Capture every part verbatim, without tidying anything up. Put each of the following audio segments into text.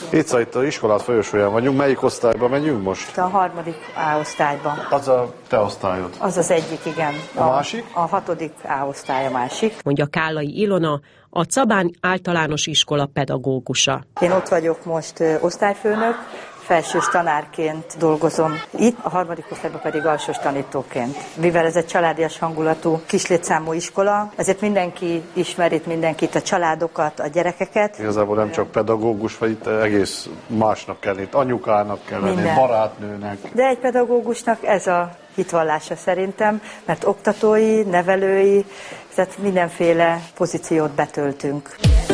Itt, itt az iskolás folyosóján vagyunk. Melyik osztályban megyünk most? A harmadik A-osztályban. Az a te osztályod? Az az egyik, igen. A, a másik? A hatodik A-osztály a másik. Mondja Kállai Ilona, a Cabán Általános Iskola pedagógusa. Én ott vagyok most osztályfőnök, felsős tanárként dolgozom itt, a harmadik osztályban pedig alsós tanítóként. Mivel ez egy családias hangulatú kislétszámú iskola, ezért mindenki ismer itt mindenkit, a családokat, a gyerekeket. Igazából nem csak pedagógus vagy, itt egész másnak kell, itt anyukának kell lenni, barátnőnek. De egy pedagógusnak ez a hitvallása szerintem, mert oktatói, nevelői, tehát mindenféle pozíciót betöltünk.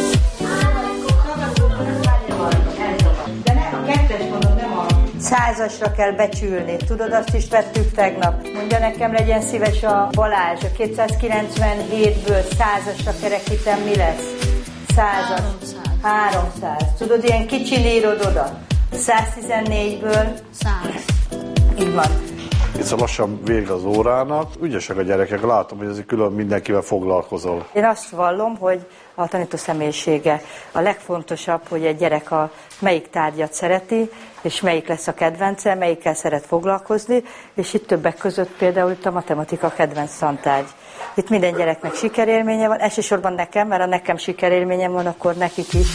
Százasra kell becsülni. Tudod, azt is vettük tegnap. Mondja nekem, legyen szíves a Balázs. A kétszázkilencvenhétből százasra kerekítem, mi lesz? Százas. Háromszáz. Tudod, ilyen kicsin írod oda. száztizennégyből száz. Így van. Itt lassan vége az órának. Ügyesek a gyerekek, látom, hogy ezért külön mindenkivel foglalkozol. Én azt vallom, hogy a tanító személyisége a legfontosabb, hogy egy gyerek a melyik tárgyat szereti, és melyik lesz a kedvence, melyikkel szeret foglalkozni, és itt többek között például itt a matematika kedvenc tantárgy. Itt minden gyereknek sikerélménye van, elsősorban nekem, mert ha nekem sikerélményem van, akkor nekik is.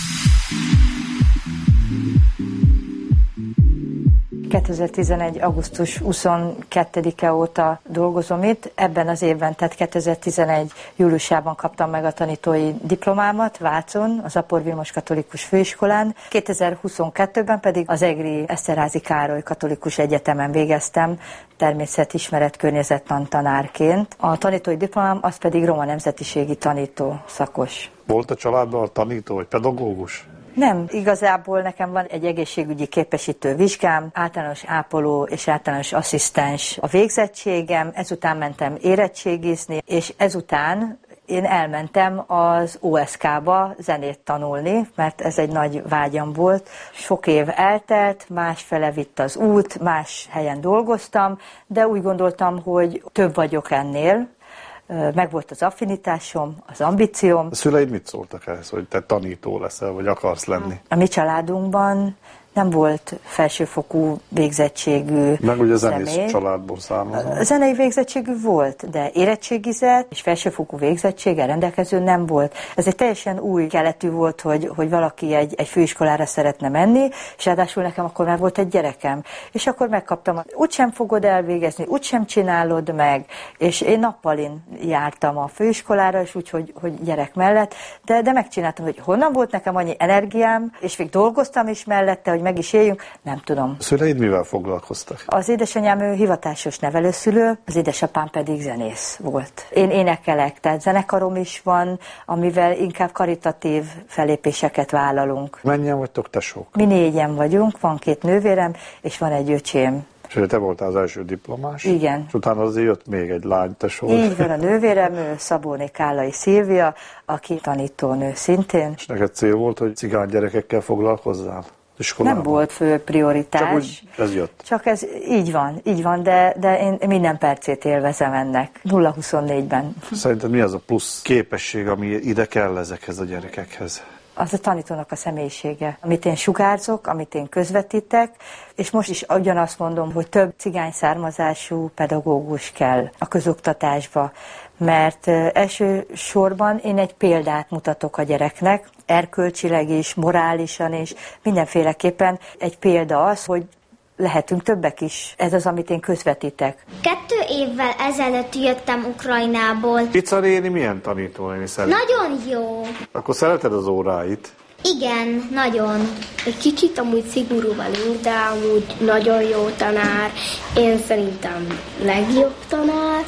kétezer-tizenegy. augusztus huszonkettedike óta dolgozom itt. Ebben az évben, tehát kétezer-tizenegy. júliusában kaptam meg a tanítói diplomámat Vácon, az Apor Vilmos Katolikus Főiskolán. kétezer-huszonkettőben pedig az egri Eszterházy Károly Katolikus Egyetemen végeztem természetismeret környezettan tanárként. A tanítói diplomám az pedig roma nemzetiségi tanító szakos. Volt a családban a tanító vagy pedagógus? Nem, igazából nekem van egy egészségügyi képesítő vizsgám, általános ápoló és általános asszisztens a végzettségem, ezután mentem érettségizni, és ezután én elmentem az o es ká-ba zenét tanulni, mert ez egy nagy vágyam volt. Sok év eltelt, másfele vitt az út, más helyen dolgoztam, de úgy gondoltam, hogy több vagyok ennél. Megvolt az affinitásom, az ambícióm. A szüleid mit szóltak ehhez, hogy te tanító leszel, vagy akarsz lenni? A mi családunkban nem volt felsőfokú végzettségű meg ugye zenész személy. Családból származom. A zenei végzettségű volt, de érettségizett és felsőfokú végzettséggel rendelkező nem volt. Ez egy teljesen új keletű volt, hogy, hogy valaki egy, egy főiskolára szeretne menni, és ráadásul nekem akkor már volt egy gyerekem. És akkor megkaptam, úgysem fogod elvégezni, úgysem csinálod meg, és én nappalin jártam a főiskolára, és úgy, hogy, hogy gyerek mellett, de, de megcsináltam, hogy honnan volt nekem annyi energiám, és még dolgoztam is mellette, hogy meg is éljünk, nem tudom. A szüleid mivel foglalkoztak? Az édesanyám ő hivatásos nevelőszülő, az édesapám pedig zenész volt. Én énekelek, tehát zenekarom is van, amivel inkább karitatív fellépéseket vállalunk. Mennyien vagytok tesók? Mi négyen vagyunk, van két nővérem, és van egy öcsém. És te voltál az első diplomás? Igen. És utána azért jött még egy lány tesó. Így van, a nővérem, ő Szabóné Kállai Szilvia, aki tanítónő szintén. És neked cél volt, hogy cigány gyerekekkel foglalkozzál? Iskolában? Nem volt fő prioritás. Csak úgy ez jött. Csak ez így van, így van, de, de én minden percét élvezem ennek. nulla huszonnégyben. Szerinted mi az a plusz képesség, ami ide kell ezekhez a gyerekekhez? Az a tanítónak a személyisége, amit én sugárzok, amit én közvetítek, és most is ugyanazt mondom, hogy több cigány származású pedagógus kell a közoktatásba, mert elsősorban én egy példát mutatok a gyereknek, erkölcsileg is, morálisan is, mindenféleképpen egy példa az, hogy lehetünk többek is. Ez az, amit én közvetítek. Kettő évvel ezelőtt jöttem Ukrajnából. Pizza néni milyen tanítónéni szeret? Nagyon jó. Akkor szereted az óráit? Igen, nagyon. Egy kicsit amúgy szigorú velünk, de amúgy nagyon jó tanár. Én szerintem legjobb tanár.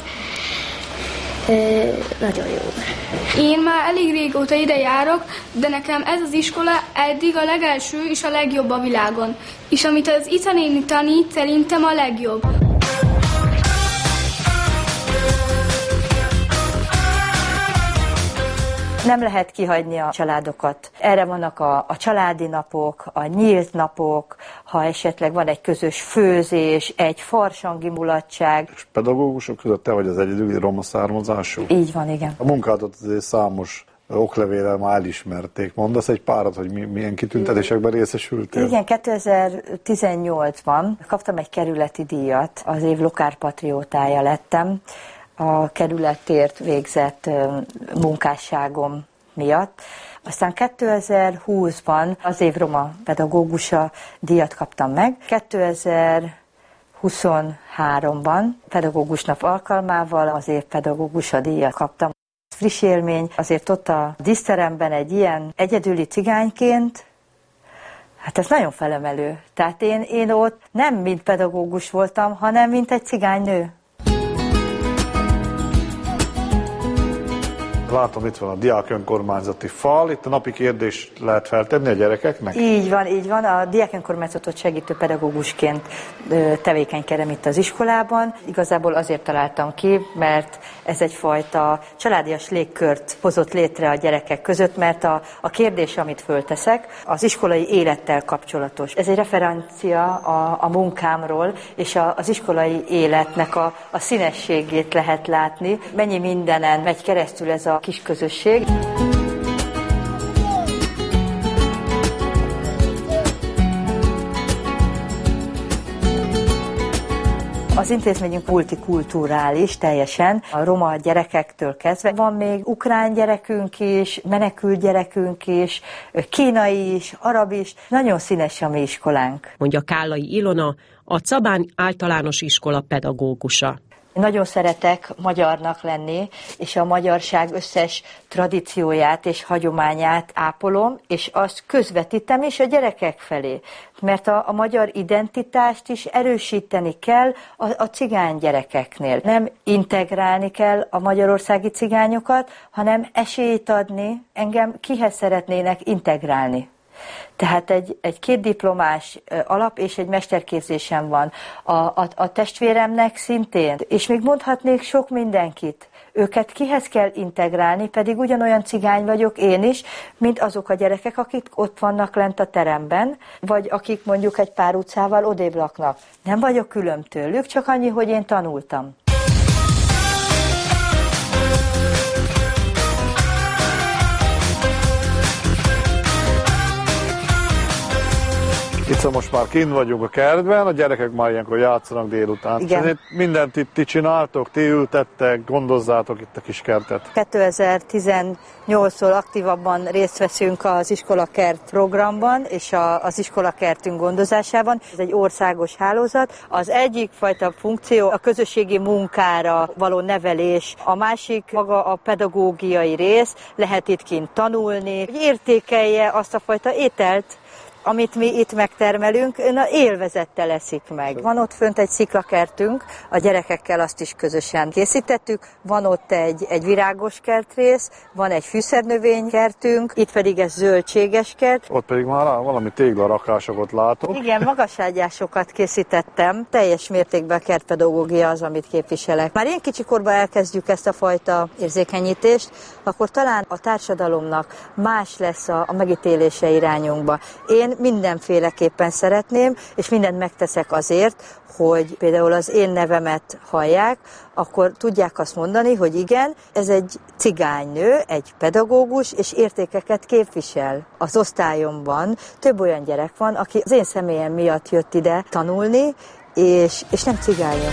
Ö, nagyon jó. Én már elég régóta ide járok, de nekem ez az iskola eddig a legelső és a legjobb a világon. És amit az Ica néni tanít, szerintem a legjobb. Nem lehet kihagyni a családokat. Erre vannak a, a családi napok, a nyílt napok, ha esetleg van egy közös főzés, egy farsangi mulatság. És pedagógusok között te vagy az egyedüli roma származású? Így van, igen. A munkádat azért számos oklevéllel már elismerték. Mondasz egy párat, hogy milyen kitüntetésekben részesültél? Igen, kétezer-tizennyolcban kaptam egy kerületi díjat, az év lokálpatriótája lettem a kerületért végzett munkásságom miatt. Aztán kétezer-húszban az év roma pedagógusa díjat kaptam meg. kétezer-huszonháromban pedagógus nap alkalmával az év pedagógusa díjat kaptam. Friss élmény, azért ott a díszteremben egy ilyen egyedüli cigányként, hát ez nagyon felemelő. Tehát én, én ott nem mint pedagógus voltam, hanem mint egy cigánynő. Látom, itt van a diák önkormányzati fal, itt a napi kérdést lehet feltenni a gyerekeknek? Így van, így van. A diák önkormányzatot segítő pedagógusként tevékenykedem itt az iskolában. Igazából azért találtam ki, mert ez egyfajta családias légkört hozott létre a gyerekek között, mert a, a kérdés, amit fölteszek, az iskolai élettel kapcsolatos. Ez egy referencia a, a munkámról, és a, az iskolai életnek a, a színességét lehet látni. Mennyi mindenen megy keresztül ez a kis közösség. Az intézményünk multikulturális teljesen, a roma gyerekektől kezdve. Van még ukrán gyerekünk is, menekült gyerekünk is, kínai is, arab is. Nagyon színes a mi iskolánk. Mondja Kállai Ilona, a Cabán Általános Iskola pedagógusa. Nagyon szeretek magyarnak lenni, és a magyarság összes tradícióját és hagyományát ápolom, és azt közvetítem is a gyerekek felé. Mert a, a magyar identitást is erősíteni kell a, a cigány gyerekeknél. Nem integrálni kell a magyarországi cigányokat, hanem esélyt adni, engem kihez szeretnének integrálni. Tehát egy, egy kétdiplomás alap és egy mesterképzésem van. A, a, a testvéremnek szintén, és még mondhatnék sok mindenkit. Őket kihez kell integrálni, pedig ugyanolyan cigány vagyok én is, mint azok a gyerekek, akik ott vannak lent a teremben, vagy akik mondjuk egy pár utcával odébb laknak. Nem vagyok külön tőlük, csak annyi, hogy én tanultam. Itt most már kint vagyunk a kertben, a gyerekek már ilyenkor játszanak délután. Igen. Mindent itt ti csináltok, ti ültettek, gondozzátok itt a kis kertet. kétezer-tizennyolctól aktívabban részt veszünk az iskolakert programban és a, az iskolakertünk gondozásában. Ez egy országos hálózat. Az egyik fajta funkció a közösségi munkára való nevelés, a másik maga a pedagógiai rész, lehet itt kint tanulni, hogy értékelje azt a fajta ételt, amit mi itt megtermelünk, na élvezettel eszik meg. Van ott fönt egy sziklakertünk, a gyerekekkel azt is közösen készítettük, van ott egy, egy virágos kertrész, van egy fűszernövénykertünk, itt pedig ez zöldséges kert. Ott pedig már valami téglarakásokat látok. Igen, magaságyásokat készítettem, teljes mértékben a kertpedagógia az, amit képviselek. Már ilyen kicsikorban elkezdjük ezt a fajta érzékenyítést, akkor talán a társadalomnak más lesz a, a megítélése irányunkba. Én mindenféleképpen szeretném, és mindent megteszek azért, hogy például az én nevemet hallják, akkor tudják azt mondani, hogy igen, ez egy cigánynő, egy pedagógus, és értékeket képvisel. Az osztályomban több olyan gyerek van, aki az én személyem miatt jött ide tanulni, és, és nem cigányok.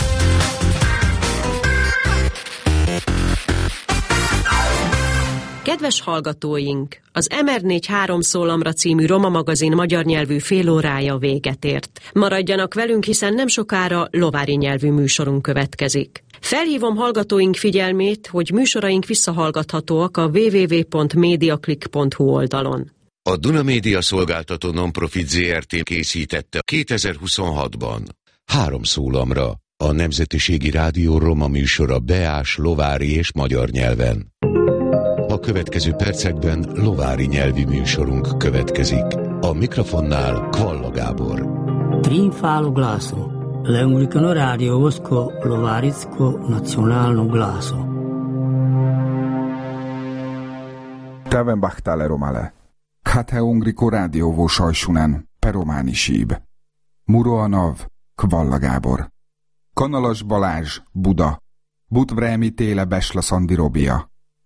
Kedves hallgatóink! Az em er négy három szólamra című Roma magazin magyar nyelvű félórája véget ért. Maradjanak velünk, hiszen nem sokára lovári nyelvű műsorunk következik. Felhívom hallgatóink figyelmét, hogy műsoraink visszahallgathatóak a double-u double-u double-u pont mediaclick pont hu oldalon. A Duna Média Szolgáltató Nonprofit zé er té készítette kétezer-huszonhatban. Három szólamra. A Nemzetiségi Rádió roma műsora beás, lovári és magyar nyelven. A következő percekben lovári nyelvi műsorunk következik. A mikrofonnál Kvalla Gábor. Trinfalo glaso. L'Anglicano Radio Vosko Lovaricko Nacionalno glaso. Teven bahtale romale. Kate Ungriko Radio Vosajsunen, Perományi síb. Muroanav, Kvalla Gábor. Kanalas Balázs, Buda. Butvrémi téle Besla Szandirobia.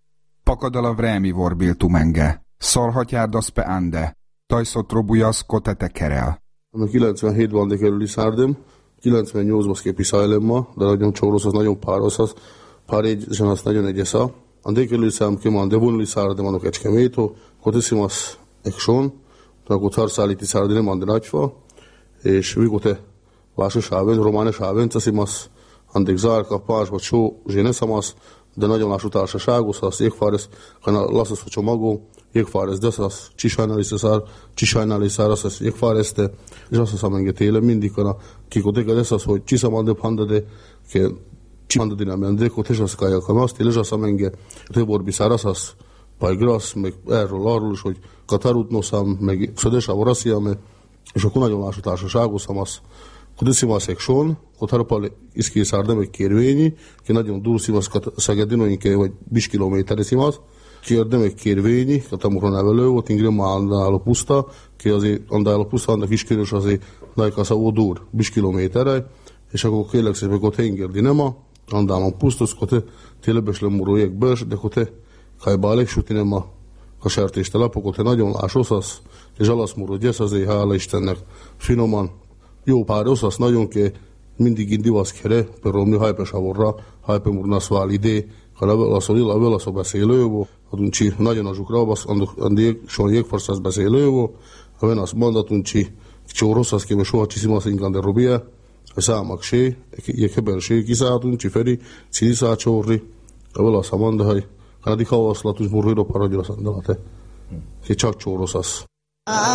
Pakadala vremi vorbiltu menge. Szarhatyárdasz pe ande. Tajszot robujasz kotete kerel. kilencvenhétben de kerül Liszárdem, kilencvennyolcban szképi Szájlemma, de nagyon csóros, az nagyon páros, az párégyesen az nagyon egyesza. Ande kerül Liszám kimán, de von Liszárdem annak Ecskemétó, koteszimasz ekson, tehát ott harszállíti Szárdem, ande nagyfa, és vigote vásos sáven, románes sáven, teszimasz, andék zárka, pásba, csó, zséneszamasz, de nagyon lassú társaságos, az égfáres, kana lassasz a csomagó, égfáres, de az csisajnaliszár, csisajnaliszár, az égfáreste, és azt az amenge téle, mindig kana kikotéka, de az, hogy csiszamande panda, de ke csimanda dinamende, kotes az kája kamaszt, és az amenge többorbiszár, az az pajgrasz, meg erről, arról is, hogy katarutnoszám, meg szödesa vorasziame, és akkor nagyon lassú társaságos, az Kudiszimasz ekson, ott harapal iszkészár, egy kérvényi, ki nagyon durszívasz szegedinóinke, vagy bis kilométereszimasz, ki érdem egy kérvényi, kat amúra nevelő volt, ingrem andáló puszta, ki azért andáló puszta, annak iskérős azért najkasza ó dur, bis kilométerre, és akkor kérlek szépen, hogy hengerdi nema, andálom pusztos, hogy télebes lemurrójék bős, de hogy kajbálek süti nema a sertéste lapok, hogy nagyon lásosasz, és alaszmuró gyesz azért, hála Istennek, finoman, jó pár oszasz nagyon ke mindig indivasz kere, per romni hajpe savorra, hajpe murnasz vál idé, ha velaszol, velaszol beszélővó, aduncsi nagyon azsukra, andi son jégfarszász beszélővó, ha venasz mandatunci csóroszász kéme soha csiszimasz inkan de robia, a számak sé, jégeben sé kiszálltunci feri, ciniszá csórri, ha velasz a mandahaj, ha nadik havaszlatunc murhőro paradjra szandalate, ki csak csóroszász.